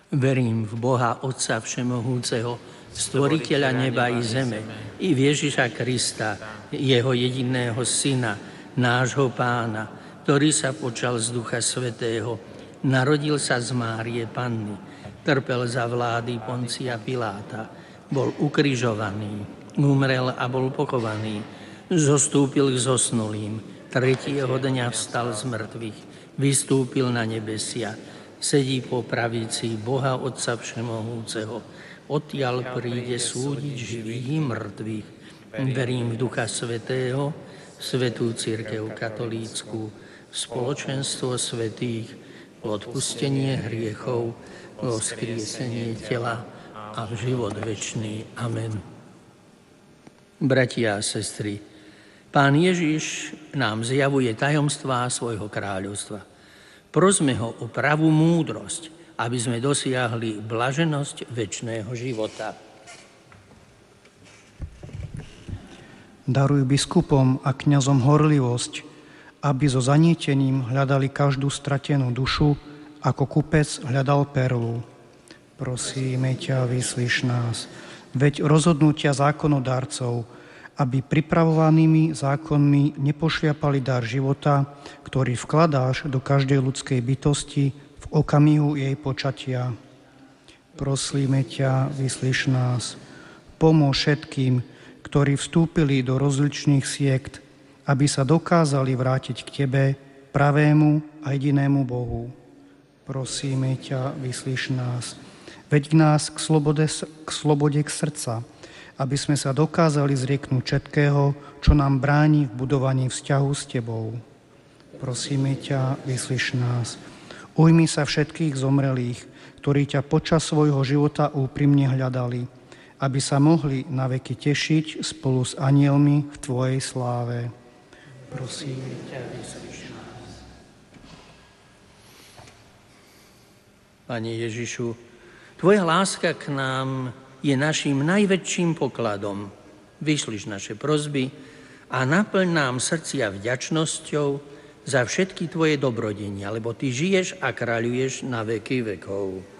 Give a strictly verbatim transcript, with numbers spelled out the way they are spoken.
Verím v Boha Otca Všemohúceho, Stvoriteľa neba i zeme, i v Ježiša Krista, jeho jediného Syna, nášho Pána, ktorý sa počal z Ducha Svätého, narodil sa z Márie Panny, trpel za vlády Poncia Piláta, bol ukrižovaný, umrel a bol pochovaný, zostúpil k zosnulým, tretieho dňa vstal z mŕtvych, vystúpil na nebesia, sedí po pravici Boha Otca Všemohúceho, odtiaľ príde súdiť živých i mŕtvych. Verím v Ducha Svätého, Svätú cirkev katolícku, spoločenstvo svätých, odpustenie hriechov, vzkriesenie tela a život večný. Amen. Bratia a sestry, Pán Ježiš nám zjavuje tajomstvá svojho kráľovstva. Prosme ho o pravú múdrosť, aby sme dosiahli blaženosť večného života. Daruj biskupom a kňazom horlivosť, aby so zanietením hľadali každú stratenú dušu, ako kupec hľadal perlu. Prosíme ťa, vyslíš nás. Veď rozhodnutia zákonodárcov, aby pripravovanými zákonmi nepošliapali dar života, ktorý vkladáš do každej ľudskej bytosti v okamihu jej počatia. Prosíme ťa, vyslíš nás. Pomôž všetkým, ktorí vstúpili do rozličných siekt, aby sa dokázali vrátiť k Tebe, pravému a jedinému Bohu. Prosíme ťa, vyslíš nás. Veď nás k slobode, k slobode k srdca, aby sme sa dokázali zrieknúť všetkého, čo nám bráni v budovaní vzťahu s Tebou. Prosíme ťa, vyslíš nás. Ujmi sa všetkých zomrelých, ktorí ťa počas svojho života úprimne hľadali, aby sa mohli naveky tešiť spolu s anielmi v Tvojej sláve. Prosíme ťa, vyslíš nás. Pane Ježišu, Tvoja láska k nám je naším najväčším pokladom. Vyšliš naše prosby a naplň nám srdcia vďačnosťou za všetky Tvoje dobrodenia, lebo Ty žiješ a kráľuješ na veky vekov.